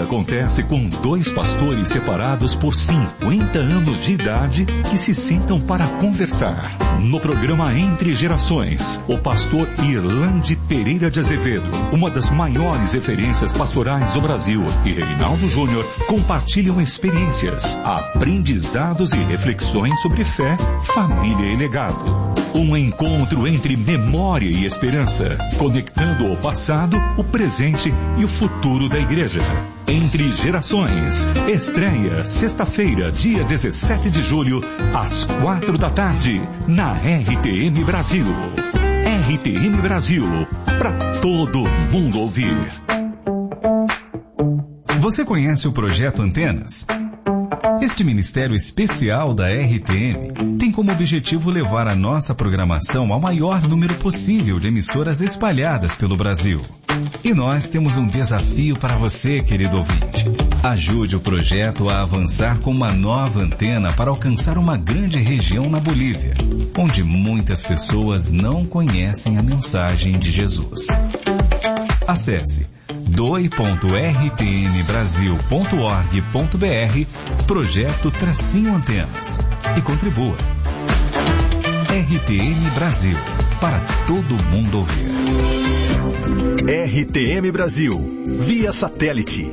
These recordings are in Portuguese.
acontece com dois pastores separados por 50 anos de idade que se sentam para conversar. No programa Entre Gerações, o pastor Irlande Pereira de Azevedo, uma das maiores referências pastorais do Brasil, e Reinaldo Júnior compartilham experiências, aprendizados e reflexões sobre fé, família e legado. Um encontro entre memória e esperança, conectando o passado, o presente e o futuro da igreja. Entre Gerações, estreia sexta-feira, dia 17 de julho, às 4 da tarde, na RTM Brasil. RTM Brasil, para todo mundo ouvir. Você conhece o Projeto Antenas? Este ministério especial da RTM tem como objetivo levar a nossa programação ao maior número possível de emissoras espalhadas pelo Brasil. E nós temos um desafio para você, querido ouvinte. Ajude o projeto a avançar com uma nova antena para alcançar uma grande região na Bolívia, onde muitas pessoas não conhecem a mensagem de Jesus. Acesse doe.rtmbrasil.org.br Projeto-Antenas e contribua. RTM Brasil, para todo mundo ouvir. RTM Brasil, via satélite.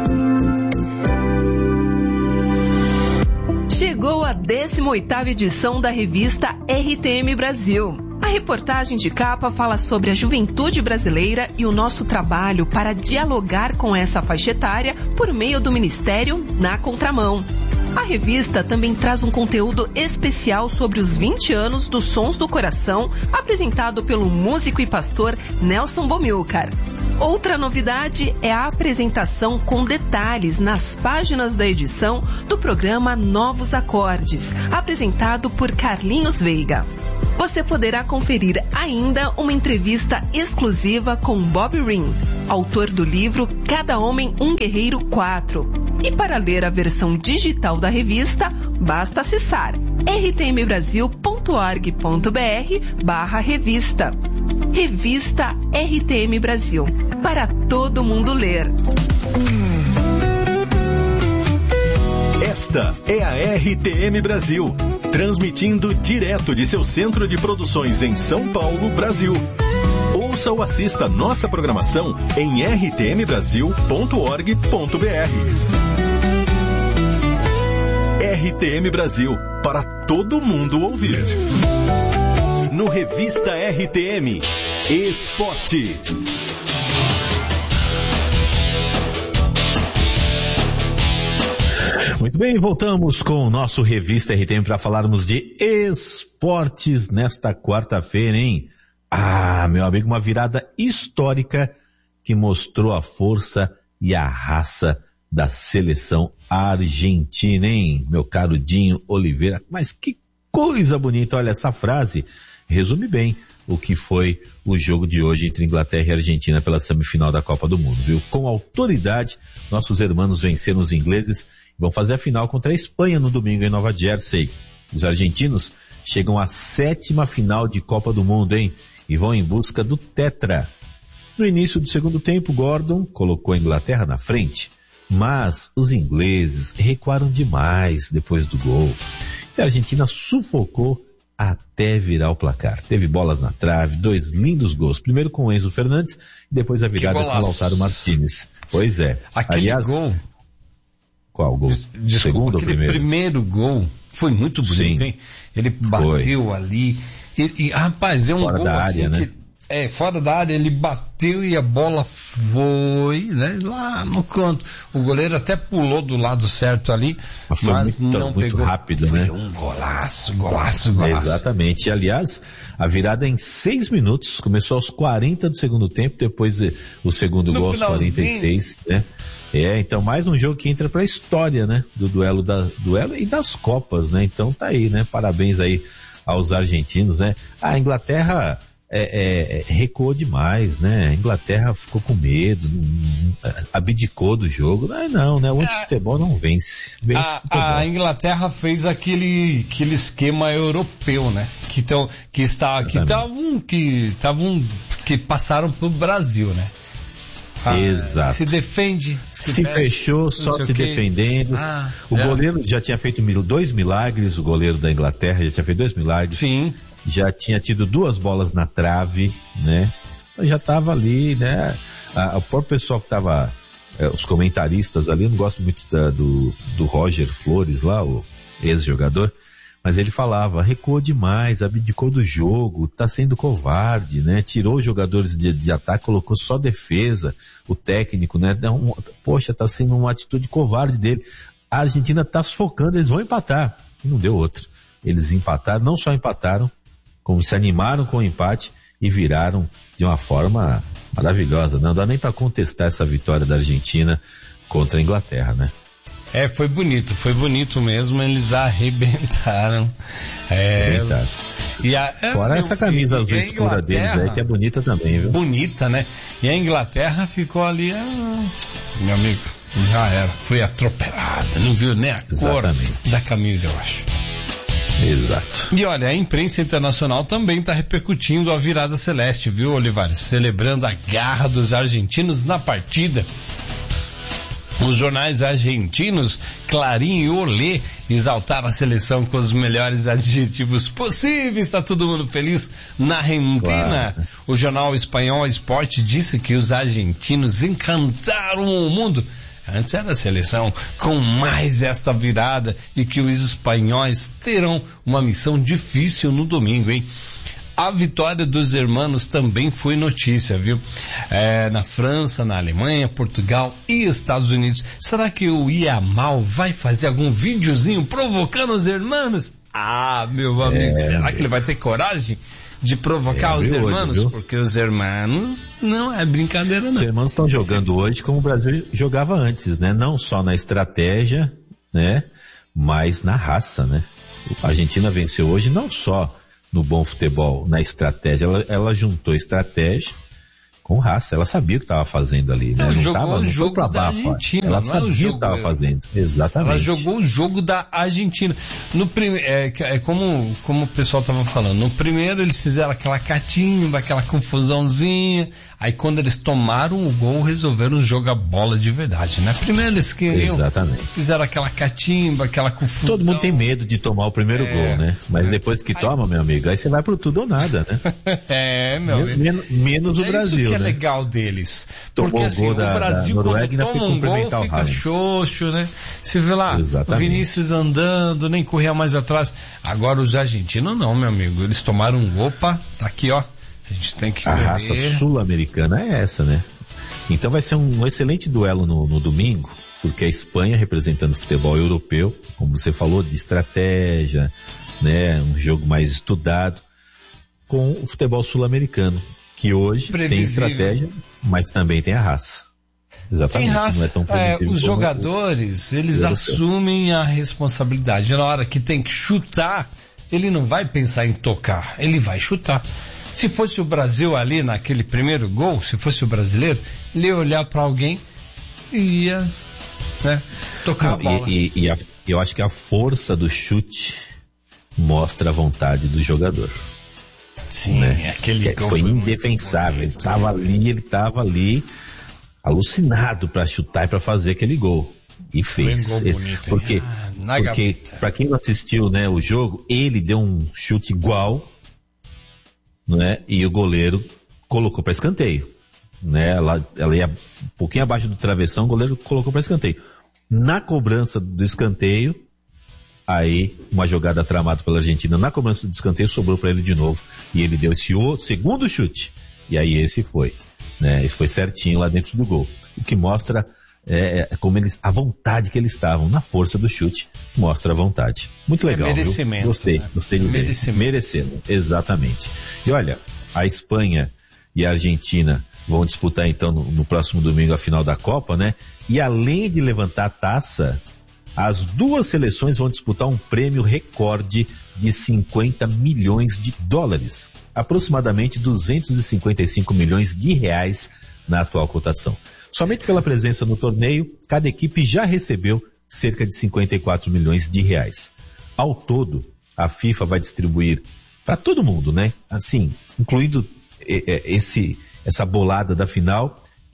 Chegou a 18ª edição da revista RTM Brasil. A reportagem de capa fala sobre a juventude brasileira e o nosso trabalho para dialogar com essa faixa etária por meio do Ministério Na Contramão. A revista também traz um conteúdo especial sobre os 20 anos dos Sons do Coração, apresentado pelo músico e pastor Nelson Bomilcar. Outra novidade é a apresentação com detalhes nas páginas da edição do programa Novos Acordes, apresentado por Carlinhos Veiga. Você poderá conferir ainda uma entrevista exclusiva com Bob Ring, autor do livro Cada Homem um Guerreiro 4. E para ler a versão digital da revista, basta acessar rtmbrasil.org.br/revista. Revista RTM Brasil, para todo mundo ler. Esta é a RTM Brasil, transmitindo direto de seu centro de produções em São Paulo, Brasil. Ouça ou assista nossa programação em rtmbrasil.org.br. RTM Brasil, para todo mundo ouvir. No Revista RTM, Esportes. Muito bem, voltamos com o nosso Revista RTM para falarmos de esportes nesta quarta-feira, hein? Ah, meu amigo, uma virada histórica que mostrou a força e a raça da seleção argentina, hein? Meu caro Dinho Oliveira, mas que coisa bonita, olha, essa frase resume bem o que foi o jogo de hoje entre Inglaterra e Argentina pela semifinal da Copa do Mundo, viu? Com autoridade, nossos irmãos venceram os ingleses e vão fazer a final contra a Espanha no domingo em Nova Jersey. Os argentinos chegam à 7ª final de Copa do Mundo, hein? E vão em busca do tetra. No início do segundo tempo, Gordon colocou a Inglaterra na frente, mas os ingleses recuaram demais depois do gol. E a Argentina sufocou até virar o placar. Teve bolas na trave, 2 lindos gols. Primeiro com o Enzo Fernandes e depois a virada com o Lautaro Martínez. Pois é. Aliás, gol. Qual gol? Desculpa, segundo ou primeiro? Primeiro gol foi muito bonito, hein? Ele bateu ali. E rapaz, é um fora gol da assim área, né? que... fora da área, ele bateu e a bola foi, né, lá no canto. O goleiro até pulou do lado certo ali, mas não muito pegou. Rápido, foi né? um golaço. Exatamente. E, aliás, a virada em 6 minutos, começou aos 40 do segundo tempo, depois o segundo gol aos 46, né? Então mais um jogo que entra pra história, né? Do duelo e das Copas, né? Então tá aí, né? Parabéns aí aos argentinos, né? A Inglaterra recuou demais, né? A Inglaterra ficou com medo, abdicou do jogo. Não, né? O futebol não vence. A Inglaterra fez aquele esquema europeu, né? Que passaram pro Brasil, né? Exato. Se defende. Se fechou, só se defendendo. O goleiro já tinha feito 2 milagres, o goleiro da Inglaterra já tinha feito 2 milagres. Sim. Já tinha tido 2 bolas na trave, né? Já tava ali, né? O próprio pessoal que tava, os comentaristas ali, eu não gosto muito do Roger Flores lá, o ex-jogador, mas ele falava, recuou demais, abdicou do jogo, tá sendo covarde, né? Tirou os jogadores de ataque, colocou só defesa, o técnico, né? Poxa, tá sendo uma atitude covarde dele. A Argentina tá sufocando, eles vão empatar. E não deu outra. Eles empataram, não só empataram, como se animaram com o empate e viraram de uma forma maravilhosa. Não dá nem para contestar essa vitória da Argentina contra a Inglaterra, né? Foi bonito mesmo, eles arrebentaram. Fora essa camisa azul escura deles aí, que é bonita também, viu? Bonita, né? E a Inglaterra ficou ali, meu amigo, já era, foi atropelada, não viu nem a cor da camisa, eu acho. Exato. E olha, a imprensa internacional também está repercutindo a virada celeste, viu, Olivares? Celebrando a garra dos argentinos na partida. Os jornais argentinos, Clarín e Olé, exaltaram a seleção com os melhores adjetivos possíveis. Está todo mundo feliz na Argentina. Claro. O jornal espanhol Sport disse que os argentinos encantaram o mundo. Antes era a seleção com mais esta virada e que os espanhóis terão uma missão difícil no domingo, hein? A vitória dos hermanos também foi notícia, viu? Na França, na Alemanha, Portugal e Estados Unidos. Será que o Yamal vai fazer algum videozinho provocando os hermanos? Meu amigo, será que ele vai ter coragem de provocar os hermanos? Porque os hermanos não é brincadeira, não. Os hermanos estão jogando hoje como o Brasil jogava antes, né? Não só na estratégia, né? Mas na raça, né? A Argentina venceu hoje não só no bom futebol, na estratégia, ela juntou estratégia com raça, ela sabia o que estava fazendo ali, né? Não jogou pra baixo, Argentina, ela sabia o que estava fazendo, exatamente. Ela jogou o jogo da Argentina. Como o pessoal estava falando, no primeiro eles fizeram aquela catimba, aquela confusãozinha, aí quando eles tomaram o gol, resolveram jogar bola de verdade, né? Primeiro eles queriam, fizeram aquela catimba, aquela confusão. Todo mundo tem medo de tomar o primeiro gol, né? Mas depois que toma, meu amigo, aí você vai pro tudo ou nada, né? Meu amigo. Menos o Brasil. É legal deles. Porque assim, o Brasil quando toma um gol fica xoxo, né? Você vê lá, o Vinícius andando, nem corria mais atrás. Agora os argentinos não, meu amigo. Eles tomaram um gol, tá aqui, ó. A gente tem que correr. A raça sul-americana é essa, né? Então vai ser um excelente duelo no domingo, porque a Espanha representando o futebol europeu, como você falou, de estratégia, né? Um jogo mais estudado, com o futebol sul-americano, que hoje tem estratégia, mas também tem a raça. Exatamente. Tem raça. Não é tão previsível os jogadores, eles assumem a responsabilidade. Na hora que tem que chutar, ele não vai pensar em tocar, ele vai chutar. Se fosse o Brasil ali naquele primeiro gol, se fosse o brasileiro, ele ia olhar para alguém e ia, né, tocar a bola. Eu acho que a força do chute mostra a vontade do jogador. Sim, né? Aquele gol foi indefensável. Ele estava ali alucinado para chutar e para fazer aquele gol. E fez. Foi um gol bonito, porque para quem não assistiu, né, o jogo, ele deu um chute igual, né? E o goleiro colocou para escanteio, né? Ela ia um pouquinho abaixo do travessão, o goleiro colocou para escanteio. Na cobrança do escanteio, aí uma jogada tramada pela Argentina, na cobrança do escanteio sobrou para ele de novo e ele deu esse segundo chute. E aí esse foi, né? Esse foi certinho lá dentro do gol. O que mostra como a vontade que eles estavam na força do chute, mostra a vontade. Muito legal, merecimento, viu? Gostei, né? Gostei de ver. Merecendo, exatamente. E olha, a Espanha e a Argentina vão disputar então no próximo domingo a final da Copa, né? E além de levantar a taça, as duas seleções vão disputar um prêmio recorde de 50 milhões de dólares, aproximadamente 255 milhões de reais na atual cotação. Somente pela presença no torneio, cada equipe já recebeu cerca de 54 milhões de reais. Ao todo, a FIFA vai distribuir para todo mundo, né? Assim, incluindo essa bolada da final,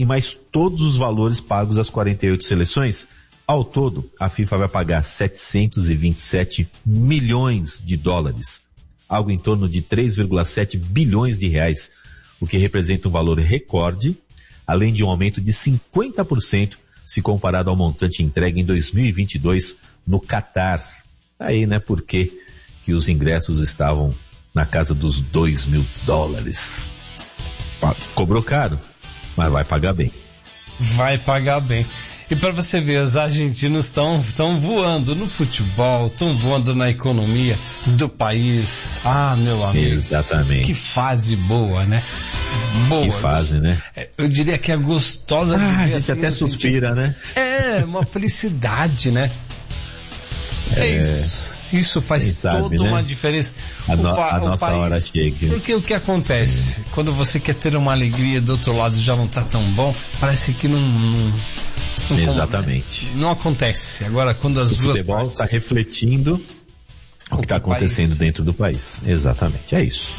e mais todos os valores pagos às 48 seleções. Ao todo, a FIFA vai pagar 727 milhões de dólares, algo em torno de 3,7 bilhões de reais, o que representa um valor recorde, além de um aumento de 50% se comparado ao montante entregue em 2022 no Catar. Aí, né, por que os ingressos estavam na casa dos 2 mil dólares. Cobrou caro, mas vai pagar bem. Vai pagar bem. E para você ver, os argentinos estão voando no futebol, estão voando na economia do país. Ah, meu amigo. Exatamente. Que fase boa, né? Boa. Que fase, né? Eu diria que é gostosa de ver. A gente assim, até suspira, né? É, uma felicidade, né? É isso. Isso faz toda uma diferença. A nossa país, hora chega. Porque o que acontece? Sim. Quando você quer ter uma alegria do outro lado já não está tão bom, parece que não exatamente. Não acontece. Agora, quando as duas futebol partes... está refletindo o que está acontecendo dentro do país. Exatamente, é isso.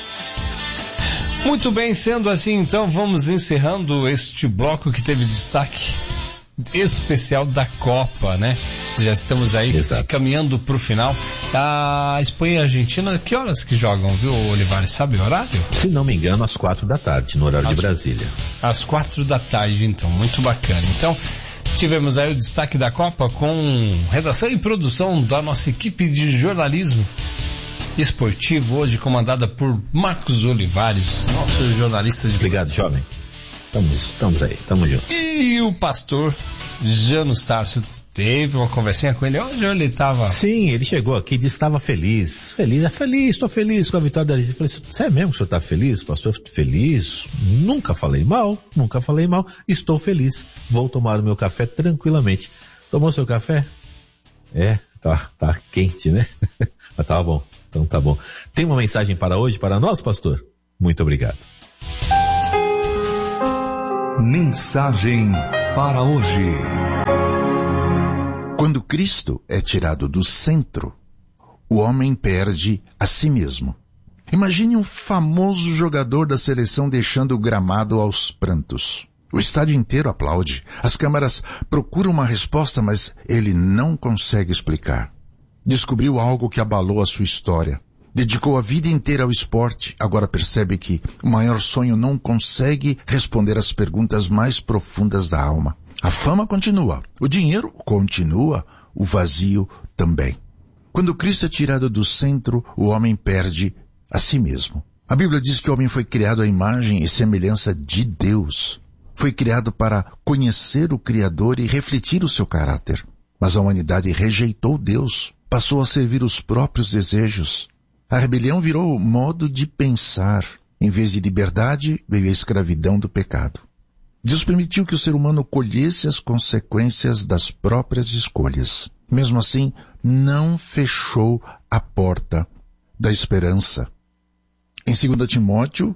Muito bem, sendo assim, então, vamos encerrando este bloco que teve destaque especial da Copa, né? Já estamos aí caminhando para o final. A Espanha e a Argentina, que horas que jogam, viu, Olivares? Sabe o horário? Se não me engano, às 4 da tarde, no horário de Brasília. Às 4 da tarde, então, muito bacana. Então, tivemos aí o destaque da Copa com redação e produção da nossa equipe de jornalismo esportivo, hoje comandada por Marcos Olivares, nosso jornalista de... Obrigado, jovem. Estamos aí, estamos juntos. E o pastor Janus Tarso, teve uma conversinha com ele, hoje ele estava... Sim, ele chegou aqui e disse que estava feliz, estou feliz com a vitória da Argentina. Eu falei, você é mesmo que o senhor está feliz, pastor? Feliz? Nunca falei mal, estou feliz, vou tomar o meu café tranquilamente. Tomou seu café? Tá quente, né? Mas tá bom, então tá bom. Tem uma mensagem para hoje, para nós, pastor? Muito obrigado. Mensagem para hoje. Quando Cristo é tirado do centro, o homem perde a si mesmo. Imagine um famoso jogador da seleção deixando o gramado aos prantos. O estádio inteiro aplaude. As câmeras procuram uma resposta, mas ele não consegue explicar. Descobriu algo que abalou a sua história. Dedicou a vida inteira ao esporte, agora percebe que o maior sonho não consegue responder às perguntas mais profundas da alma. A fama continua, o dinheiro continua, o vazio também. Quando Cristo é tirado do centro, o homem perde a si mesmo. A Bíblia diz que o homem foi criado à imagem e semelhança de Deus. Foi criado para conhecer o Criador e refletir o seu caráter. Mas a humanidade rejeitou Deus, passou a servir os próprios desejos. A rebelião virou modo de pensar. Em vez de liberdade, veio a escravidão do pecado. Deus permitiu que o ser humano colhesse as consequências das próprias escolhas. Mesmo assim, não fechou a porta da esperança. Em 2 Timóteo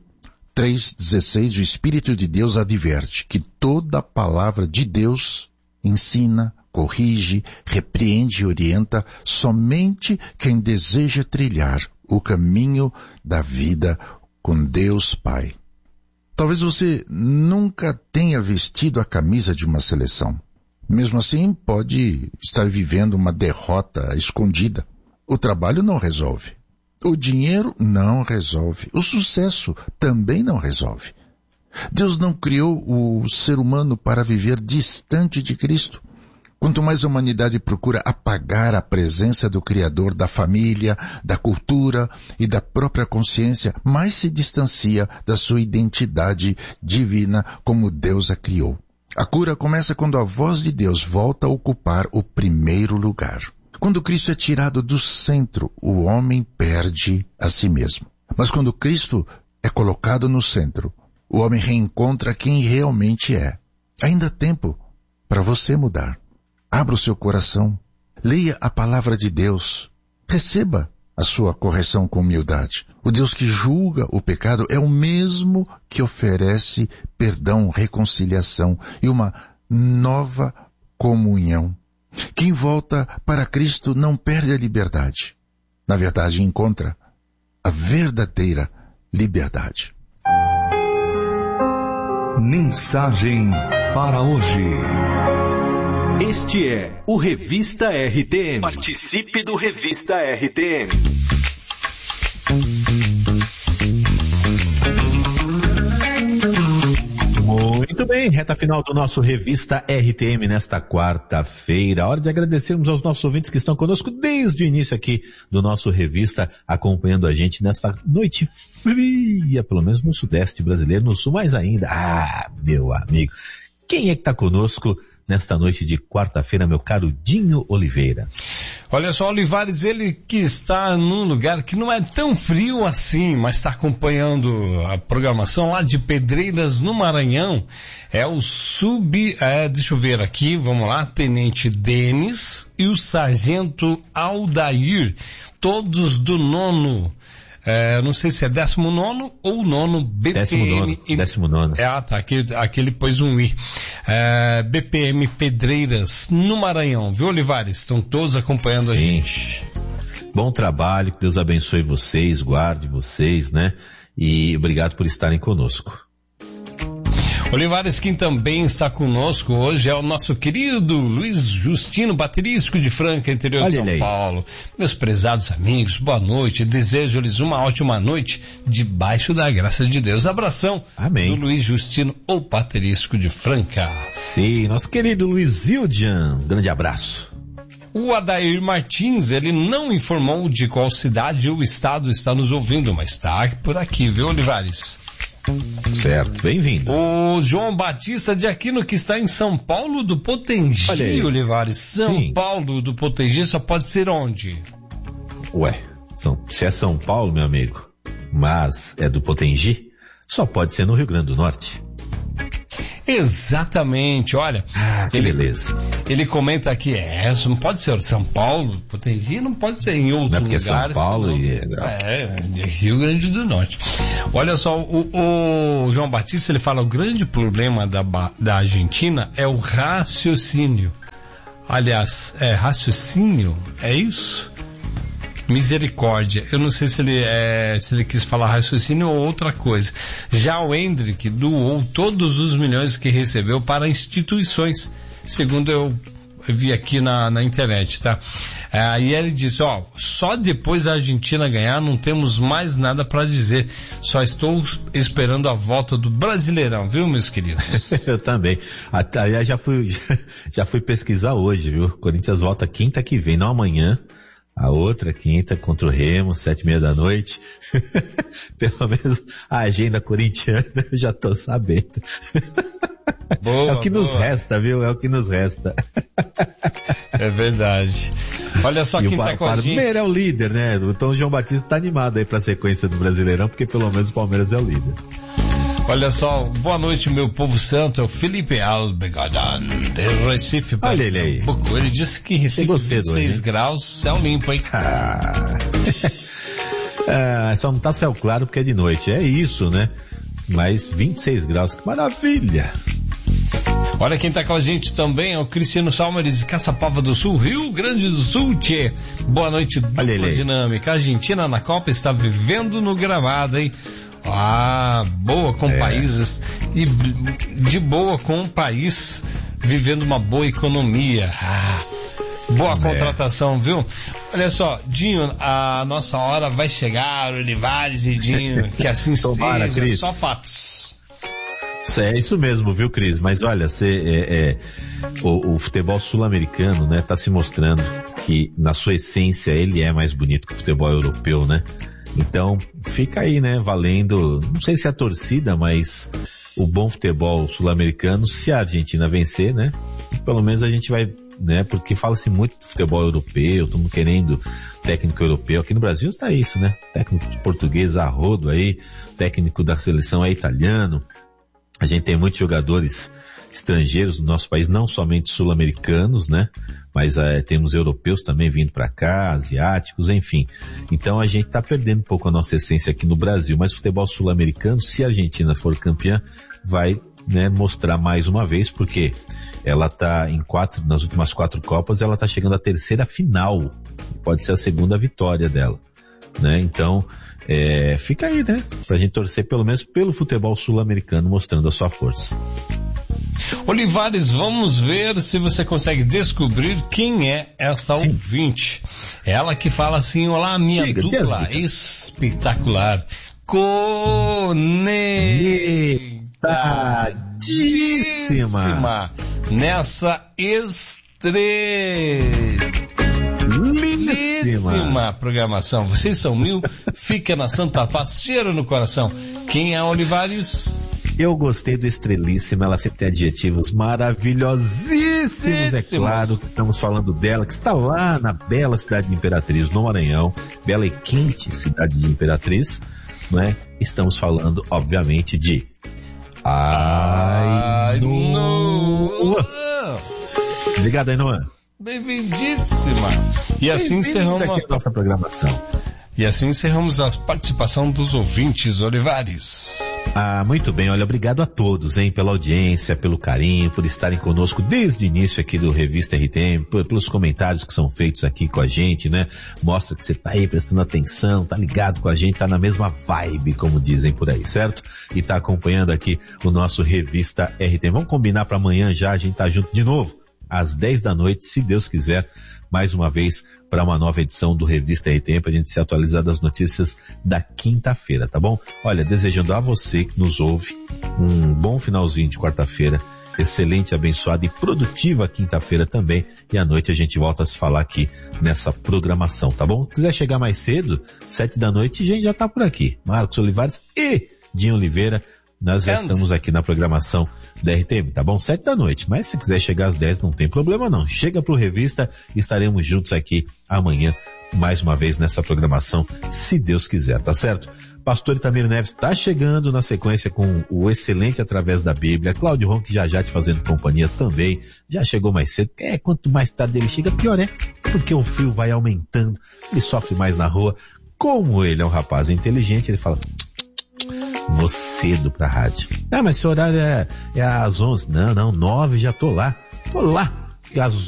3,16, o Espírito de Deus adverte que toda a palavra de Deus ensina, corrige, repreende e orienta somente quem deseja trilhar o caminho da vida com Deus Pai. Talvez você nunca tenha vestido a camisa de uma seleção. Mesmo assim, pode estar vivendo uma derrota escondida. O trabalho não resolve. O dinheiro não resolve. O sucesso também não resolve. Deus não criou o ser humano para viver distante de Cristo. Quanto mais a humanidade procura apagar a presença do Criador da família, da cultura e da própria consciência, mais se distancia da sua identidade divina como Deus a criou. A cura começa quando a voz de Deus volta a ocupar o primeiro lugar. Quando Cristo é tirado do centro, o homem perde a si mesmo. Mas quando Cristo é colocado no centro, o homem reencontra quem realmente é. Ainda há tempo para você mudar. Abra o seu coração, leia a palavra de Deus, receba a sua correção com humildade. O Deus que julga o pecado é o mesmo que oferece perdão, reconciliação e uma nova comunhão. Quem volta para Cristo não perde a liberdade. Na verdade, encontra a verdadeira liberdade. Mensagem para hoje. Este é o Revista RTM. Participe do Revista RTM. Muito bem, reta final do nosso Revista RTM nesta quarta-feira. Hora de agradecermos aos nossos ouvintes que estão conosco desde o início aqui do nosso Revista, acompanhando a gente nesta noite fria, pelo menos no Sudeste brasileiro, no Sul mais ainda. Ah, meu amigo, quem é que está conosco nesta noite de quarta-feira, meu caro Dinho Oliveira? Olha só, Olivares, ele que está num lugar que não é tão frio assim, mas está acompanhando a programação lá de Pedreiras, no Maranhão. É o deixa eu ver aqui, vamos lá, Tenente Denis e o Sargento Aldair, todos do 9º. Não sei se é 19º ou 9º BPM. 19º. Tá, aqui ele pôs um I. BPM Pedreiras, no Maranhão, viu, Olivares? Estão todos acompanhando a gente. Bom trabalho, que Deus abençoe vocês, guarde vocês, né? E obrigado por estarem conosco. Olivares, quem também está conosco hoje é o nosso querido Luiz Justino, baterístico de Franca, interior de São Paulo. Meus prezados amigos, boa noite. Desejo-lhes uma ótima noite debaixo da graça de Deus. Abração. Amém. Do Luiz Justino, o baterístico de Franca. Sim, nosso querido Luiz Zildjian. Grande abraço. O Adair Martins, ele não informou de qual cidade ou estado está nos ouvindo, mas está por aqui, viu, Olivares? Certo, bem-vindo. O João Batista de Aquino, que está em São Paulo do Potengi, Olivares. São Paulo do Potengi só pode ser onde? Ué, se é São Paulo, meu amigo, mas é do Potengi, só pode ser no Rio Grande do Norte. Exatamente, olha. Que beleza. Ele comenta aqui, não pode ser São Paulo, Potengi não pode ser em outro lugar. Não é porque São Paulo de Rio Grande do Norte. Olha só, o João Batista, ele fala, o grande problema da Argentina é o raciocínio. Aliás, raciocínio, é isso? Misericórdia. Eu não sei se ele quis falar raciocínio ou outra coisa. Já o Hendrick doou todos os milhões que recebeu para instituições, segundo eu vi aqui na internet, tá? Aí ele disse, só depois da Argentina ganhar não temos mais nada para dizer. Só estou esperando a volta do Brasileirão, viu, meus queridos? Eu também. Aliás, já fui pesquisar hoje, viu? Corinthians volta quinta que vem, não amanhã. A outra quinta contra o Remo, 7:30 da noite. Pelo menos a agenda corintiana eu já tô sabendo. Boa, é o que nos resta, viu? É o que nos resta. É verdade. Olha só quem tá com a gente. O Palmeiras é o líder, né? Então o João Batista tá animado aí pra sequência do Brasileirão, porque pelo menos o Palmeiras é o líder. Olha só, boa noite, meu povo santo, é o Felipe Albegadan, de Recife. Olha ele aí. Ele disse que Recife 26 graus, céu limpo, hein? Só não tá céu claro porque é de noite, é isso, né? Mas 26 graus, que maravilha! Olha quem tá com a gente também é o Cristiano Salmeres de Caçapava do Sul, Rio Grande do Sul, tchê. Boa noite, dupla dinâmica. A Argentina na Copa está vivendo no gramado, hein? Boa com países e de boa com um país vivendo uma boa economia. Boa contratação, viu? Olha só, Dinho, a nossa hora vai chegar, Olivares e Dinho, que assim Tomara, seja, Cris. só fatos. É isso mesmo, viu, Cris? Mas olha, o futebol sul-americano, né, tá se mostrando que na sua essência ele é mais bonito que o futebol europeu, né? Então, fica aí, né, valendo, não sei se é a torcida, mas o bom futebol sul-americano, se a Argentina vencer, né, pelo menos a gente vai, né, porque fala-se muito do futebol europeu, estamos querendo técnico europeu, aqui no Brasil está isso, né, técnico português a rodo aí, técnico da seleção é italiano, a gente tem muitos jogadores estrangeiros no nosso país, não somente sul-americanos, né? Mas temos europeus também vindo para cá, asiáticos, enfim. Então a gente está perdendo um pouco a nossa essência aqui no Brasil, mas o futebol sul-americano, se a Argentina for campeã, vai, né, mostrar mais uma vez, porque ela está nas últimas 4 Copas, ela está chegando à terceira final, pode ser a segunda vitória dela, né? Então fica aí, né? Pra gente torcer pelo menos pelo futebol sul-americano, mostrando a sua força. Olivares, vamos ver se você consegue descobrir quem é essa ouvinte. Ela que fala assim: olá, minha dupla espetacular, conectadíssima nessa estrelíssima programação. Vocês são mil, fica na Santa Paz, cheiro no coração. Quem é Olivares? Eu gostei do estrelíssima, ela sempre tem adjetivos maravilhosíssimos, é claro. Estamos falando dela, que está lá na bela cidade de Imperatriz, no Maranhão. Bela e quente cidade de Imperatriz, não é? Estamos falando, obviamente, de Ainoa. Obrigado, Ainoa. Bem-vindíssima. E assim encerramos a nossa programação. E assim encerramos a participação dos ouvintes, Olivares. Muito bem, olha, obrigado a todos, hein, pela audiência, pelo carinho, por estarem conosco desde o início aqui do Revista RTM, pelos comentários que são feitos aqui com a gente, né? Mostra que você tá aí prestando atenção, tá ligado com a gente, tá na mesma vibe, como dizem por aí, certo? E tá acompanhando aqui o nosso Revista RTM. Vamos combinar para amanhã já, a gente tá junto de novo, às 10 da noite, se Deus quiser, mais uma vez, para uma nova edição do Revista RTM, para a gente se atualizar das notícias da quinta-feira, tá bom? Olha, desejando a você que nos ouve um bom finalzinho de quarta-feira, excelente, abençoada e produtiva quinta-feira também, e à noite a gente volta a se falar aqui nessa programação, tá bom? Se quiser chegar mais cedo, 7 da noite, a gente já tá por aqui. Marcos Olivares e Dinho Oliveira, nós já estamos aqui na programação da RTM, tá bom? 7 da noite, mas se quiser chegar às 10 não tem problema não. Chega pro Revista e estaremos juntos aqui amanhã, mais uma vez nessa programação, se Deus quiser, tá certo? Pastor Itamir Neves está chegando na sequência com o excelente Através da Bíblia. Cláudio Ronque já te fazendo companhia também. Já chegou mais cedo. Quanto mais tarde ele chega, pior é. Porque o frio vai aumentando, ele sofre mais na rua. Como ele é um rapaz inteligente, ele fala: vou cedo pra rádio. Mas esse horário é às 11. Não, 9 já tô lá. Às